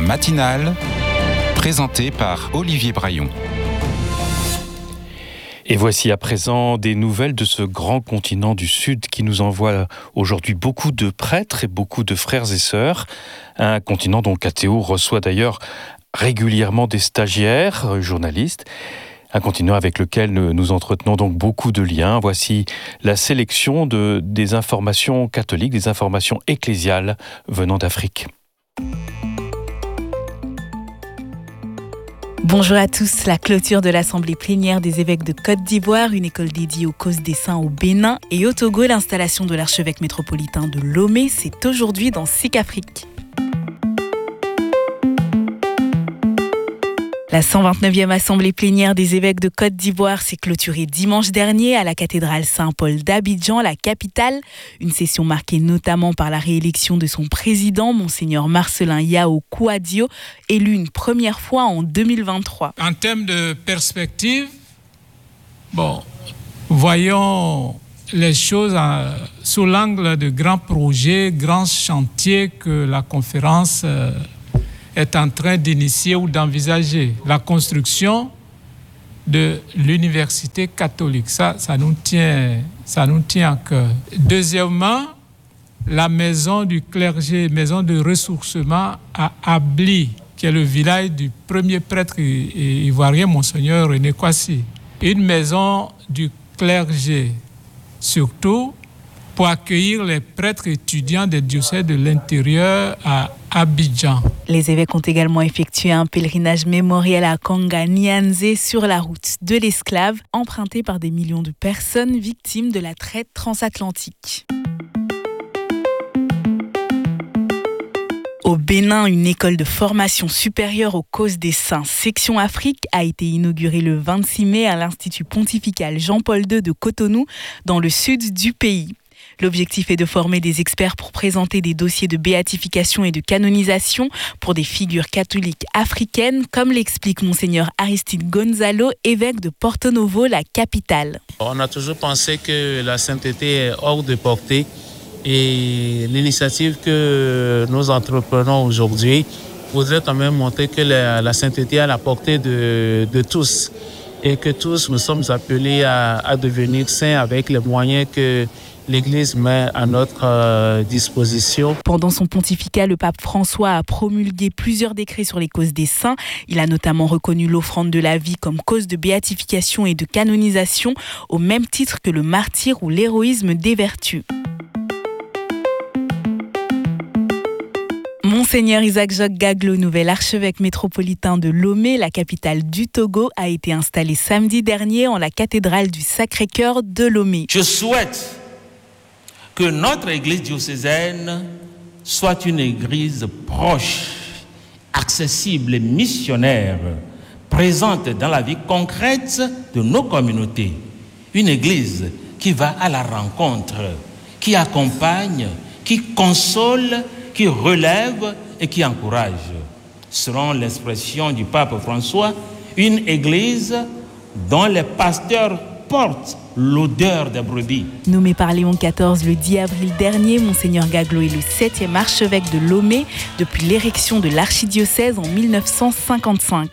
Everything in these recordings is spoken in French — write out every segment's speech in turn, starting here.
matinale, présentée par Olivier Braillon. Et voici à présent des nouvelles de ce grand continent du Sud qui nous envoie aujourd'hui beaucoup de prêtres et beaucoup de frères et sœurs. Un continent dont KTO reçoit d'ailleurs régulièrement des stagiaires, journalistes. Un continent avec lequel nous entretenons donc beaucoup de liens. Voici la sélection des informations catholiques, des informations ecclésiales venant d'Afrique. Bonjour à tous. La clôture de l'Assemblée plénière des évêques de Côte d'Ivoire, une école dédiée aux causes des saints au Bénin, et au Togo, l'installation de l'archevêque métropolitain de Lomé, c'est aujourd'hui dans SIC Afrique. La 129e Assemblée plénière des évêques de Côte d'Ivoire s'est clôturée dimanche dernier à la cathédrale Saint-Paul d'Abidjan, la capitale. Une session marquée notamment par la réélection de son président, Monseigneur Marcelin Yao Kouadio, élu une première fois en 2023. En termes de perspective, voyons les choses sous l'angle de grands projets, grands chantiers que la conférence est en train d'initier ou d'envisager. La construction de l'université catholique, ça nous tient à cœur. Deuxièmement, la maison du clergé, maison de ressourcement à Abli, qui est le village du premier prêtre ivoirien, Monseigneur René Kwasi. Une maison du clergé, surtout pour accueillir les prêtres étudiants des diocèses de l'intérieur à Abidjan. Les évêques ont également effectué un pèlerinage mémoriel à Kanga Nyanzé sur la route de l'esclave, emprunté par des millions de personnes victimes de la traite transatlantique. Au Bénin, une école de formation supérieure aux causes des saints, section Afrique, a été inaugurée le 26 mai à l'Institut pontifical Jean-Paul II de Cotonou, dans le sud du pays. L'objectif est de former des experts pour présenter des dossiers de béatification et de canonisation pour des figures catholiques africaines, comme l'explique Monseigneur Aristide Gonzalo, évêque de Porto Novo, la capitale. On a toujours pensé que la sainteté est hors de portée et l'initiative que nous entreprenons aujourd'hui voudrait quand même montrer que la sainteté est à la portée de tous et que tous nous sommes appelés à devenir saints avec les moyens que l'Église met à notre disposition. Pendant son pontificat, le pape François a promulgué plusieurs décrets sur les causes des saints. Il a notamment reconnu l'offrande de la vie comme cause de béatification et de canonisation, au même titre que le martyre ou l'héroïsme des vertus. Monseigneur Isaac Jogues Gaglo, nouvel archevêque métropolitain de Lomé, la capitale du Togo, a été installé samedi dernier en la cathédrale du Sacré-Cœur de Lomé. Je souhaite que notre église diocésaine soit une église proche, accessible et missionnaire, présente dans la vie concrète de nos communautés. Une église qui va à la rencontre, qui accompagne, qui console, qui relève et qui encourage. Selon l'expression du pape François, une église dont les pasteurs portent l'odeur des brebis. Nommé par Léon XIV le 10 avril dernier, Monseigneur Gaglo est le 7e archevêque de Lomé depuis l'érection de l'archidiocèse en 1955.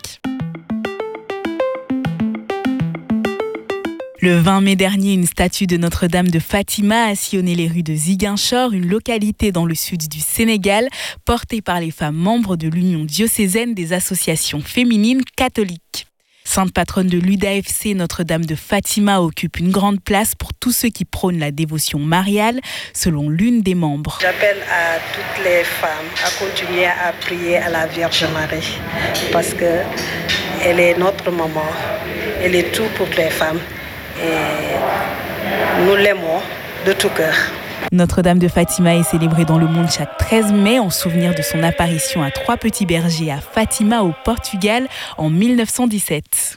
Le 20 mai dernier, une statue de Notre-Dame de Fatima a sillonné les rues de Ziguinchor, une localité dans le sud du Sénégal, portée par les femmes membres de l'Union diocésaine des associations féminines catholiques. Sainte patronne de l'UDAFC, Notre-Dame de Fatima occupe une grande place pour tous ceux qui prônent la dévotion mariale, selon l'une des membres. J'appelle à toutes les femmes à continuer à prier à la Vierge Marie, parce qu'elle est notre maman, elle est tout pour les femmes. Et nous l'aimons de tout cœur. Notre-Dame de Fatima est célébrée dans le monde chaque 13 mai en souvenir de son apparition à 3 petits bergers à Fatima au Portugal en 1917.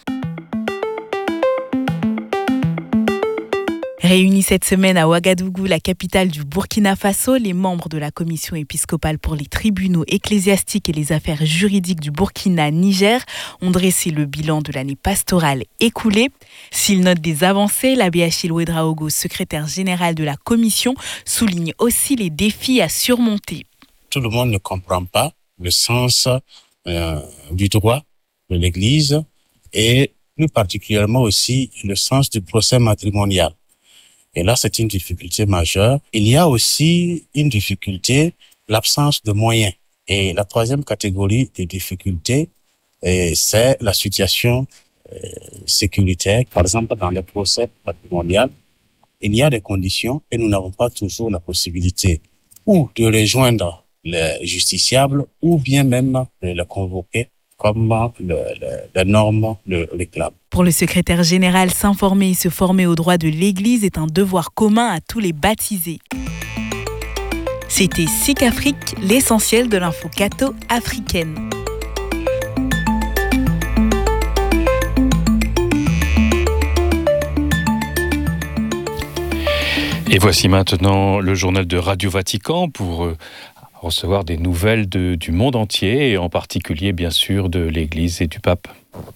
Réunis cette semaine à Ouagadougou, la capitale du Burkina Faso, les membres de la commission épiscopale pour les tribunaux ecclésiastiques et les affaires juridiques du Burkina-Niger ont dressé le bilan de l'année pastorale écoulée. S'ils notent des avancées, l'abbé Achille Ouedraogo, secrétaire général de la commission, souligne aussi les défis à surmonter. Tout le monde ne comprend pas, le sens du droit de l'Église et plus particulièrement aussi le sens du procès matrimonial. Et là, c'est une difficulté majeure. Il y a aussi une difficulté, l'absence de moyens. Et la troisième catégorie de difficultés, c'est la situation sécuritaire. Par exemple, dans les procès matrimoniaux, il y a des conditions et nous n'avons pas toujours la possibilité ou de rejoindre les justiciables ou bien même de les convoquer comme les normes le réclament. Pour le secrétaire général, s'informer et se former aux droits de l'Église est un devoir commun à tous les baptisés. C'était SIC Afrique, l'essentiel de l'info catho africaine. Et voici maintenant le journal de Radio Vatican pour recevoir des nouvelles du monde entier et en particulier bien sûr de l'Église et du pape.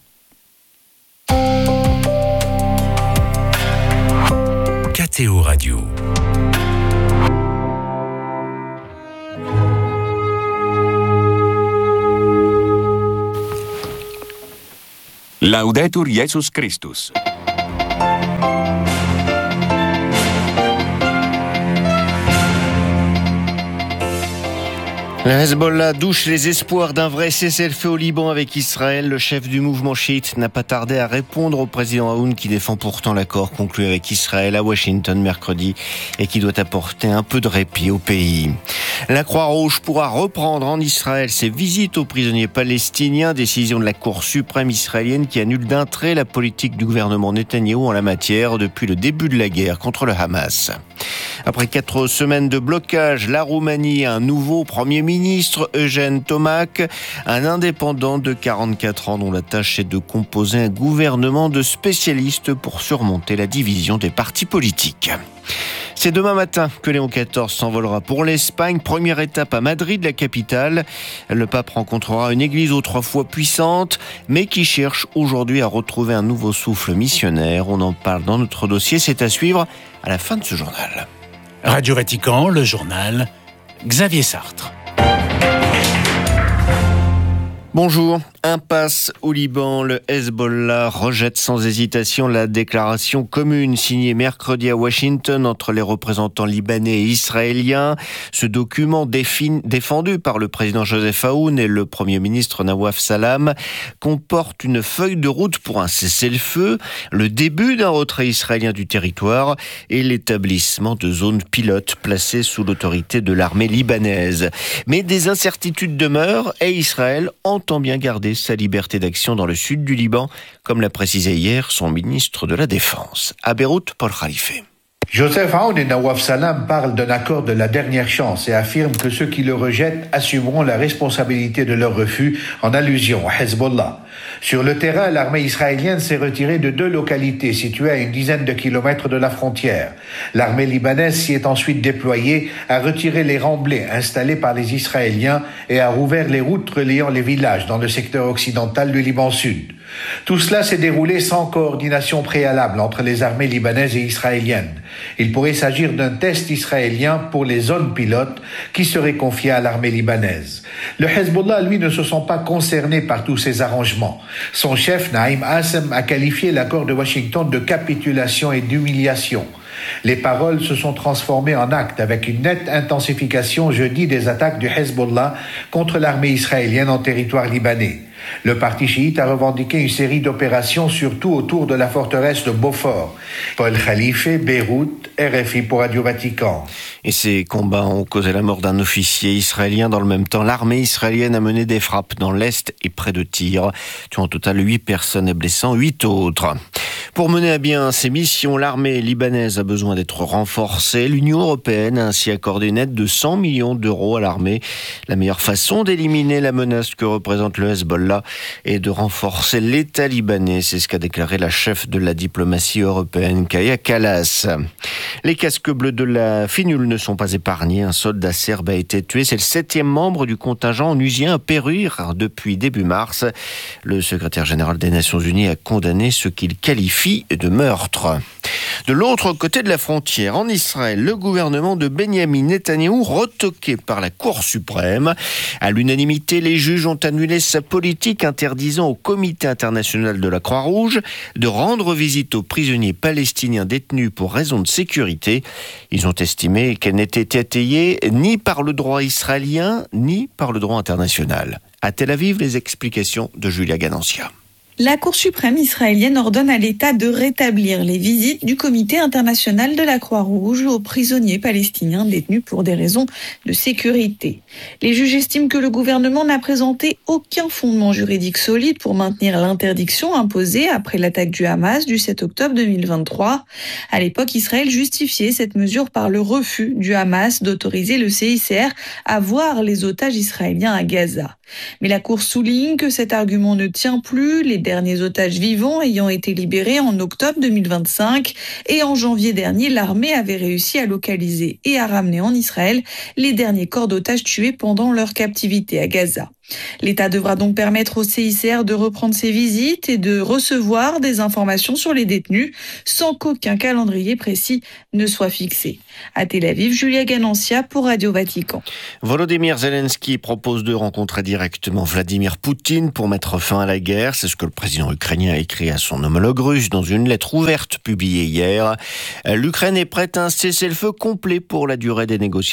KTO Radio. Laudetur Jesus Christus. Le Hezbollah douche les espoirs d'un vrai cessez-le-feu au Liban avec Israël. Le chef du mouvement chiite n'a pas tardé à répondre au président Aoun qui défend pourtant l'accord conclu avec Israël à Washington mercredi et qui doit apporter un peu de répit au pays. La Croix-Rouge pourra reprendre en Israël ses visites aux prisonniers palestiniens, décision de la Cour suprême israélienne qui annule d'un trait la politique du gouvernement Netanyahou en la matière depuis le début de la guerre contre le Hamas. Après 4 semaines de blocage, la Roumanie a un nouveau Premier ministre, Eugène Tomac, un indépendant de 44 ans dont la tâche est de composer un gouvernement de spécialistes pour surmonter la division des partis politiques. C'est demain matin que Léon XIV s'envolera pour l'Espagne. Première étape à Madrid, la capitale. Le pape rencontrera une église autrefois puissante, mais qui cherche aujourd'hui à retrouver un nouveau souffle missionnaire. On en parle dans notre dossier. C'est à suivre à la fin de ce journal. Radio Vatican, le journal, Xavier Sartre. Bonjour. Impasse au Liban, le Hezbollah rejette sans hésitation la déclaration commune signée mercredi à Washington entre les représentants libanais et israéliens. Ce document défendu par le président Joseph Aoun et le premier ministre Nawaf Salam comporte une feuille de route pour un cessez-le-feu, le début d'un retrait israélien du territoire et l'établissement de zones pilotes placées sous l'autorité de l'armée libanaise. Mais des incertitudes demeurent et Israël entend bien garder sa liberté d'action dans le sud du Liban, comme l'a précisé hier son ministre de la Défense. À Beyrouth, Paul Khalife. Joseph Aoun et Nawaf Salam parlent d'un accord de la dernière chance et affirment que ceux qui le rejettent assumeront la responsabilité de leur refus, en allusion à Hezbollah. Sur le terrain, l'armée israélienne s'est retirée de 2 localités situées à une dizaine de kilomètres de la frontière. L'armée libanaise s'y est ensuite déployée, a retiré les remblais installés par les Israéliens et a rouvert les routes reliant les villages dans le secteur occidental du Liban Sud. Tout cela s'est déroulé sans coordination préalable entre les armées libanaises et israéliennes. Il pourrait s'agir d'un test israélien pour les zones pilotes qui seraient confiées à l'armée libanaise. Le Hezbollah, lui, ne se sent pas concerné par tous ces arrangements. Son chef, Naïm Assem, a qualifié l'accord de Washington de capitulation et d'humiliation. Les paroles se sont transformées en actes avec une nette intensification jeudi des attaques du Hezbollah contre l'armée israélienne en territoire libanais. Le parti chiite a revendiqué une série d'opérations surtout autour de la forteresse de Beaufort. Paul Khalife, Beyrouth, RFI pour Radio Vatican. Et ces combats ont causé la mort d'un officier israélien. Dans le même temps, l'armée israélienne a mené des frappes dans l'Est et près de Tyr, tuant au total 8 personnes et blessant 8 autres. Pour mener à bien ces missions, l'armée libanaise a besoin d'être renforcée. L'Union européenne a ainsi accordé une aide de 100 millions d'euros à l'armée. La meilleure façon d'éliminer la menace que représente le Hezbollah est de renforcer l'État libanais. C'est ce qu'a déclaré la chef de la diplomatie européenne, Kaja Kallas. Les casques bleus de la FINUL ne sont pas épargnés. Un soldat serbe a été tué. C'est le 7e membre du contingent onusien à périr depuis début mars. Le secrétaire général des Nations Unies a condamné ce qu'il qualifie qualifie de meurtre. De l'autre côté de la frontière, en Israël, le gouvernement de Benyamin Netanyahou retoqué par la Cour suprême. À l'unanimité, les juges ont annulé sa politique interdisant au Comité international de la Croix-Rouge de rendre visite aux prisonniers palestiniens détenus pour raisons de sécurité. Ils ont estimé qu'elle n'était étayée ni par le droit israélien ni par le droit international. À Tel Aviv, les explications de Julia Ganancia. La Cour suprême israélienne ordonne à l'État de rétablir les visites du Comité international de la Croix-Rouge aux prisonniers palestiniens détenus pour des raisons de sécurité. Les juges estiment que le gouvernement n'a présenté aucun fondement juridique solide pour maintenir l'interdiction imposée après l'attaque du Hamas du 7 octobre 2023. À l'époque, Israël justifiait cette mesure par le refus du Hamas d'autoriser le CICR à voir les otages israéliens à Gaza. Mais la Cour souligne que cet argument ne tient plus, les derniers otages vivants ayant été libérés en octobre 2025 et en janvier dernier, l'armée avait réussi à localiser et à ramener en Israël les derniers corps d'otages tués pendant leur captivité à Gaza. L'État devra donc permettre au CICR de reprendre ses visites et de recevoir des informations sur les détenus sans qu'aucun calendrier précis ne soit fixé. À Tel Aviv, Julia Ganancia pour Radio Vatican. Volodymyr Zelensky propose de rencontrer directement Vladimir Poutine pour mettre fin à la guerre. C'est ce que le président ukrainien a écrit à son homologue russe dans une lettre ouverte publiée hier. L'Ukraine est prête à un cessez-le-feu complet pour la durée des négociations.